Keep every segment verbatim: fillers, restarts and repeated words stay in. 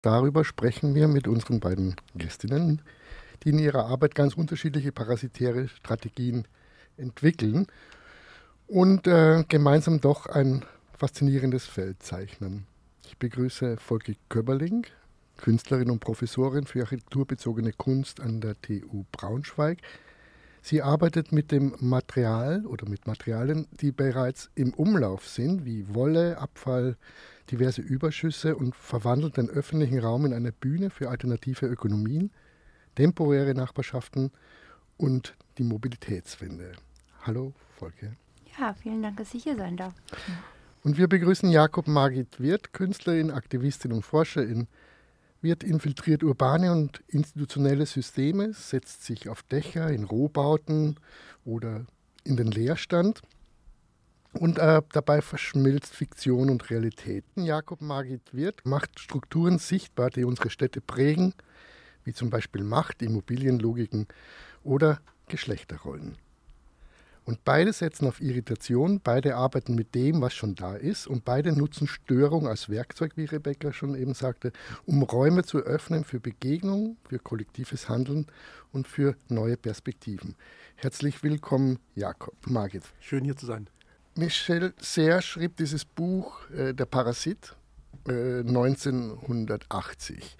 Darüber sprechen wir mit unseren beiden Gästinnen, die in ihrer Arbeit ganz unterschiedliche parasitäre Strategien entwickeln und äh, gemeinsam doch ein faszinierendes Feld zeichnen. Ich begrüße Volke Köberling, Künstlerin und Professorin für architekturbezogene Kunst an der T U Braunschweig. Sie arbeitet mit dem Material oder mit Materialien, die bereits im Umlauf sind, wie Wolle, Abfall, diverse Überschüsse, und verwandelt den öffentlichen Raum in eine Bühne für alternative Ökonomien, temporäre Nachbarschaften und die Mobilitätswende. Hallo, Volke. Ja, vielen Dank, dass ich hier sein darf. Und wir begrüßen Jakob Margit Wirth, Künstlerin, Aktivistin und Forscherin. Wirth infiltriert urbane und institutionelle Systeme, setzt sich auf Dächer, in Rohbauten oder in den Leerstand. Und äh, dabei verschmilzt Fiktion und Realität. Jakob Margit Wirth macht Strukturen sichtbar, die unsere Städte prägen, wie zum Beispiel Macht, Immobilienlogiken oder Geschlechterrollen. Und beide setzen auf Irritation, beide arbeiten mit dem, was schon da ist, und beide nutzen Störung als Werkzeug, wie Rebecca schon eben sagte, um Räume zu öffnen für Begegnung, für kollektives Handeln und für neue Perspektiven. Herzlich willkommen, Jakob Margit. Schön, hier zu sein. Michel Serres schrieb dieses Buch, äh, Der Parasit, äh, neunzehnhundertachtzig.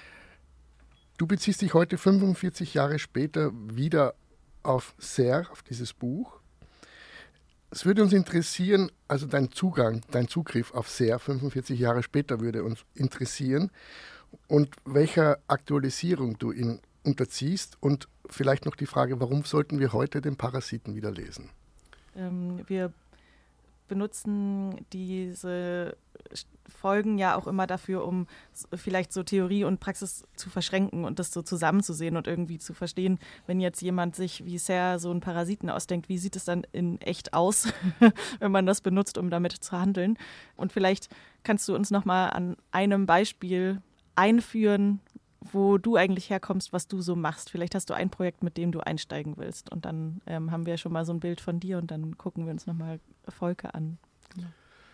Du beziehst dich heute fünfundvierzig Jahre später wieder auf Serres, auf dieses Buch. Es würde uns interessieren, also dein Zugang, dein Zugriff auf Serres fünfundvierzig Jahre später würde uns interessieren, und welcher Aktualisierung du ihn unterziehst, und vielleicht noch die Frage, warum sollten wir heute den Parasiten wieder lesen? Ähm, wir benutzen diese Folgen ja auch immer dafür, um vielleicht so Theorie und Praxis zu verschränken und das so zusammenzusehen und irgendwie zu verstehen, wenn jetzt jemand sich wie Serres so einen Parasiten ausdenkt, wie sieht es dann in echt aus, wenn man das benutzt, um damit zu handeln. Und vielleicht kannst du uns nochmal an einem Beispiel einführen, wo du eigentlich herkommst, was du so machst. Vielleicht hast du ein Projekt, mit dem du einsteigen willst. Und dann ähm, haben wir schon mal so ein Bild von dir und dann gucken wir uns nochmal Volke an. Genau.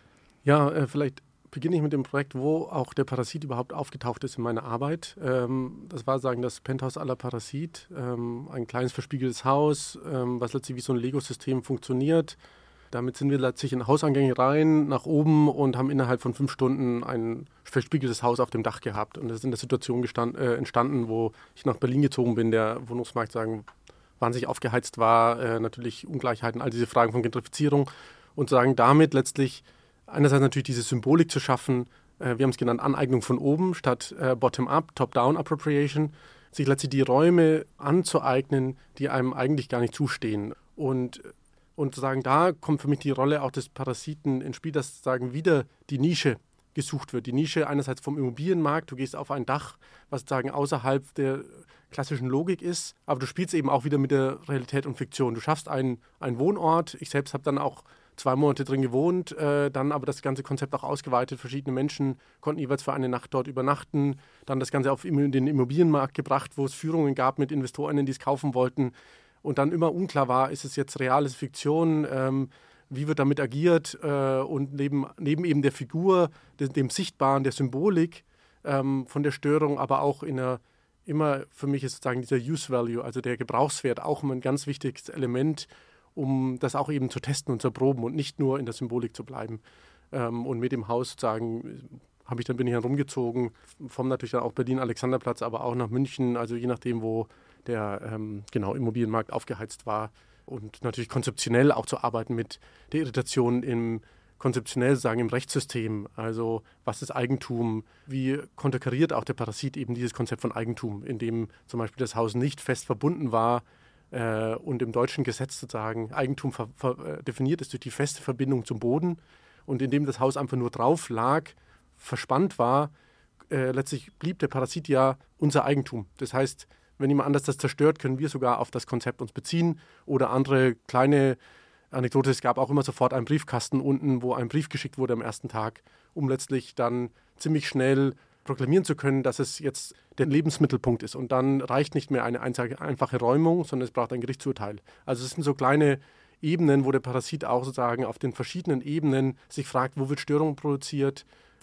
Ja, äh, vielleicht beginne ich mit dem Projekt, wo auch der Parasit überhaupt aufgetaucht ist in meiner Arbeit. Ähm, das war sagen das Penthouse à la Parasit, ähm, ein kleines verspiegeltes Haus, ähm, was letztlich wie so ein Lego-System funktioniert. Damit sind wir letztlich in Hauseingänge rein, nach oben, und haben innerhalb von fünf Stunden ein verspiegeltes Haus auf dem Dach gehabt. Und das ist in der Situation gestand, äh, entstanden, wo ich nach Berlin gezogen bin, der Wohnungsmarkt sagen wahnsinnig aufgeheizt war, äh, natürlich Ungleichheiten, all diese Fragen von Gentrifizierung, und sagen damit letztlich einerseits natürlich diese Symbolik zu schaffen, äh, wir haben es genannt Aneignung von oben statt äh, Bottom-up, Top-down-Appropriation, sich letztlich die Räume anzueignen, die einem eigentlich gar nicht zustehen. Und Und sagen, da kommt für mich die Rolle auch des Parasiten ins Spiel, dass sagen wieder die Nische gesucht wird. Die Nische einerseits vom Immobilienmarkt, du gehst auf ein Dach, was sagen außerhalb der klassischen Logik ist, aber du spielst eben auch wieder mit der Realität und Fiktion. Du schaffst einen, einen Wohnort, ich selbst habe dann auch zwei Monate drin gewohnt, äh, dann aber das ganze Konzept auch ausgeweitet, verschiedene Menschen konnten jeweils für eine Nacht dort übernachten, dann das Ganze auf den Immobilienmarkt gebracht, wo es Führungen gab mit Investorinnen, die es kaufen wollten. Und dann immer unklar war, ist es jetzt real, ist es Fiktion, ähm, wie wird damit agiert, äh, und neben, neben eben der Figur, dem, dem Sichtbaren, der Symbolik ähm, von der Störung, aber auch in einer, immer für mich ist sozusagen dieser Use Value, also der Gebrauchswert, auch immer ein ganz wichtiges Element, um das auch eben zu testen und zu erproben und nicht nur in der Symbolik zu bleiben. Ähm, und mit dem Haus sozusagen habe ich dann, bin ich dann rumgezogen, vom natürlich dann auch Berlin-Alexanderplatz, aber auch nach München, also je nachdem, wo der ähm, genau, Immobilienmarkt aufgeheizt war, und natürlich konzeptionell auch zu arbeiten mit der Irritation im konzeptionell sagen im Rechtssystem, also was ist Eigentum, wie konterkariert auch der Parasit eben dieses Konzept von Eigentum, in dem zum Beispiel das Haus nicht fest verbunden war äh, und im deutschen Gesetz sozusagen Eigentum ver- ver- definiert ist durch die feste Verbindung zum Boden, und in dem das Haus einfach nur drauf lag, verspannt war, äh, letztlich blieb der Parasit ja unser Eigentum. Das heißt, wenn jemand anders das zerstört, können wir sogar auf das Konzept uns beziehen. Oder andere kleine Anekdote, es gab auch immer sofort einen Briefkasten unten, wo ein Brief geschickt wurde am ersten Tag, um letztlich dann ziemlich schnell proklamieren zu können, dass es jetzt der Lebensmittelpunkt ist. Und dann reicht nicht mehr eine einfache Räumung, sondern es braucht ein Gerichtsurteil. Also es sind so kleine Ebenen, wo der Parasit auch sozusagen auf den verschiedenen Ebenen sich fragt, wo wird Störung produziert,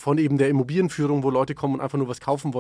von eben der Immobilienführung, wo Leute kommen und einfach nur was kaufen wollen,